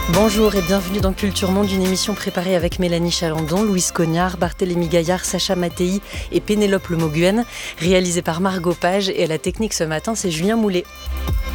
Bonjour et bienvenue dans Culture Monde, une émission préparée avec Mélanie Chalandon, Louise Cognard, Barthélémy Gaillard, Sacha Mattei et Pénélope Lemoguen, réalisée par Margot Page, et à la technique ce matin c'est Julien Moulet.